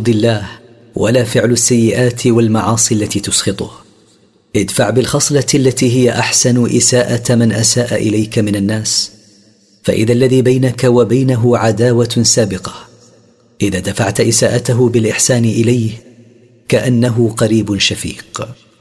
يرضي الله ولا فعل السيئات والمعاصي التي تسخطه. ادفع بالخصلة التي هي أحسن إساءة من أساء إليك من الناس، فإذا الذي بينك وبينه عداوة سابقة إذا دفعت إساءته بالإحسان إليه كأنه قريب شفيق.